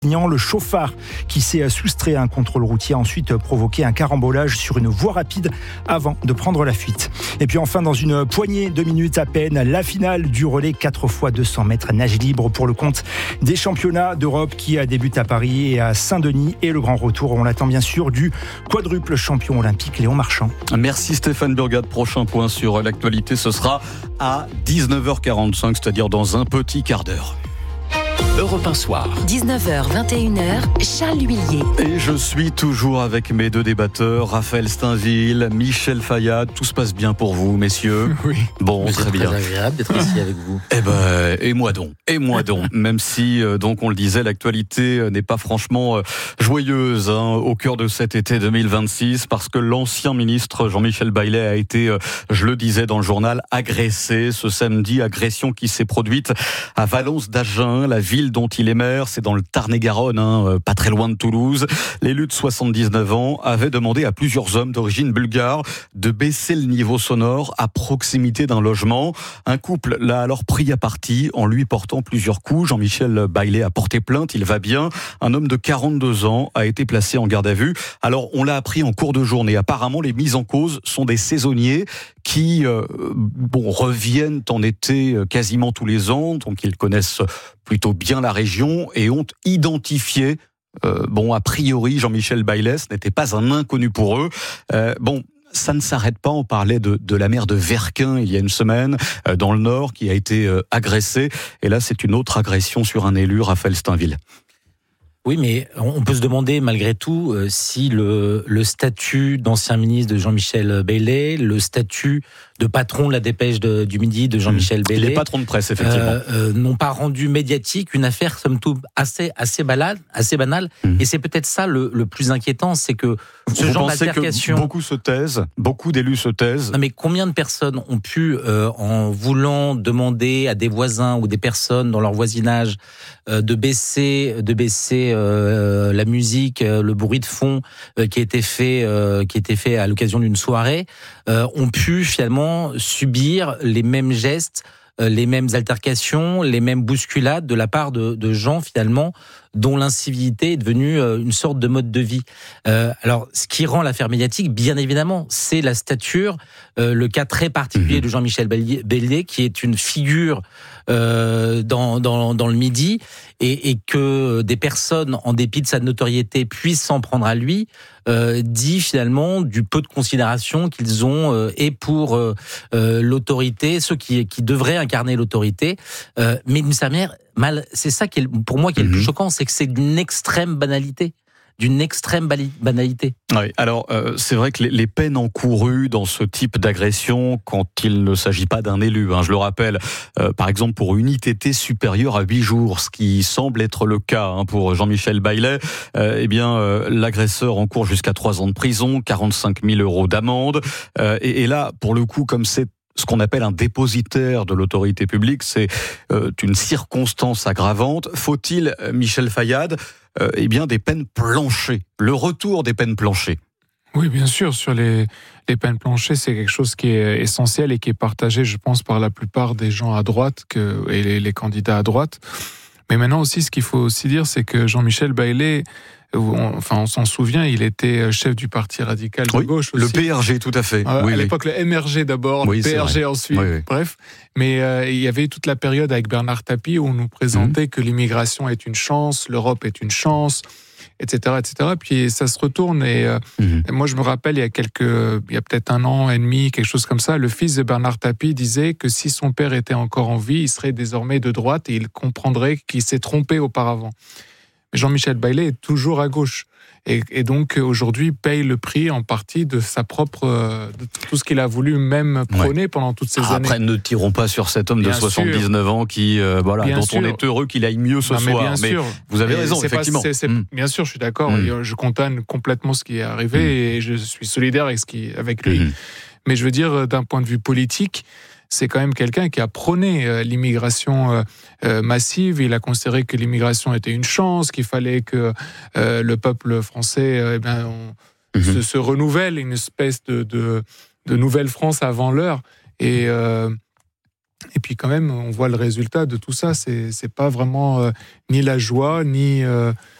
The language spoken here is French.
Le chauffard qui s'est soustrait à un contrôle routier a ensuite provoqué un carambolage sur une voie rapide avant de prendre la fuite. Et puis enfin, dans une poignée de minutes à peine, la finale du relais 4x200 mètres nage libre pour le compte des championnats d'Europe qui débute à Paris et à Saint-Denis. Et le grand retour, on l'attend bien sûr, du quadruple champion olympique Léon Marchand. Merci Stéphane Burgat. Prochain point sur l'actualité, ce sera à 19h45, c'est-à-dire dans un petit quart d'heure. Europe 1 Soir. 19h, 21h, Charles Huillier. Et je suis toujours avec mes deux débatteurs, Raphaël Stainville, Michel Fayad. Tout se passe bien pour vous, messieurs? Oui. Bon, très bien. C'est très agréable d'être ici avec vous. Et moi donc. Même si, donc, on le disait, l'actualité n'est pas franchement joyeuse au cœur de cet été 2026, parce que l'ancien ministre Jean-Michel Baillet a été, je le disais dans le journal, agressé ce samedi. Agression qui s'est produite à Valence d'Agen, la ville dont il est maire, c'est dans le Tarn-et-Garonne, pas très loin de Toulouse. L'élu de 79 ans avait demandé à plusieurs hommes d'origine bulgare de baisser le niveau sonore à proximité d'un logement. Un couple l'a alors pris à partie en lui portant plusieurs coups. Jean-Michel Baillet a porté plainte, il va bien. Un homme de 42 ans a été placé en garde à vue. Alors, on l'a appris en cours de journée. Apparemment, les mises en cause sont des saisonniers qui reviennent en été quasiment tous les ans, donc ils connaissent plutôt bien la région et ont identifié, a priori, Jean-Michel Baillet, ce n'était pas un inconnu pour eux. Ça ne s'arrête pas, on parlait de la maire de Verquin il y a une semaine, dans le Nord, qui a été agressée, et là c'est une autre agression sur un élu, Raphaël Stainville. Oui, mais on peut se demander malgré tout si le statut d'ancien ministre de Jean-Michel Baillet, le statut de patron de la Dépêche du Midi de Jean-Michel Baillet, il est patron de presse effectivement, n'ont pas rendu médiatique une affaire somme toute assez banale. Et c'est peut-être ça le plus inquiétant, c'est que ce Vous genre pensez d'altercation. Que beaucoup d'élus se taisent. Non, mais combien de personnes ont pu, en voulant demander à des voisins ou des personnes dans leur voisinage de baisser la musique, le bruit de fond qui était fait à l'occasion d'une soirée, ont pu finalement subir les mêmes gestes, les mêmes altercations, les mêmes bousculades de la part de gens finalement dont l'incivilité est devenue une sorte de mode de vie. Alors, ce qui rend l'affaire médiatique, bien évidemment, c'est la stature, le cas très particulier de Jean-Michel Baillet, qui est une figure dans le Midi, et que des personnes, en dépit de sa notoriété, puissent s'en prendre à lui, dit finalement du peu de considération qu'ils ont et pour l'autorité, ceux qui devraient incarner l'autorité, mais d'une certaine manière, c'est ça qui est, pour moi, qui est le plus choquant, c'est que c'est d'une extrême banalité. Oui, alors c'est vrai que les peines encourues dans ce type d'agression, quand il ne s'agit pas d'un élu, je le rappelle, par exemple pour une ITT supérieure à 8 jours, ce qui semble être le cas pour Jean-Michel Baillet, l'agresseur encourt jusqu'à 3 ans de prison, 45 000 € d'amende, et là, pour le coup, comme c'est ce qu'on appelle un dépositaire de l'autorité publique, c'est une circonstance aggravante. Faut-il, Michel Fayad, des peines planchées, le retour des peines planchées? Oui, bien sûr, sur les peines planchées, c'est quelque chose qui est essentiel et qui est partagé, je pense, par la plupart des gens à droite et les candidats à droite. Mais maintenant aussi, ce qu'il faut aussi dire, c'est que Jean-Michel Baillet, on s'en souvient, il était chef du parti radical de gauche aussi. Le PRG, tout à fait. À l'époque, le MRG d'abord, le PRG ensuite, bref. Mais il y avait toute la période avec Bernard Tapie où on nous présentait que l'immigration est une chance, l'Europe est une chance, etc., etc. Puis ça se retourne et moi je me rappelle, il y a peut-être 1 an et demi, quelque chose comme ça, le fils de Bernard Tapie disait que si son père était encore en vie, il serait désormais de droite et il comprendrait qu'il s'est trompé auparavant. Jean-Michel Baillet est toujours à gauche et donc aujourd'hui paye le prix en partie de de tout ce qu'il a voulu même prôner pendant toutes ces années. Après, ne tirons pas sur cet homme de 79 ans qui, dont on est heureux qu'il aille mieux ce soir. Mais vous avez raison, effectivement. Bien sûr, je suis d'accord. Je condamne complètement ce qui est arrivé et je suis solidaire avec lui. Mais je veux dire, d'un point de vue politique, c'est quand même quelqu'un qui a prôné l'immigration massive. Il a considéré que l'immigration était une chance, qu'il fallait que le peuple français se renouvelle, une espèce de nouvelle France avant l'heure. Et Et puis quand même, on voit le résultat de tout ça. C'est pas vraiment ni la joie, ni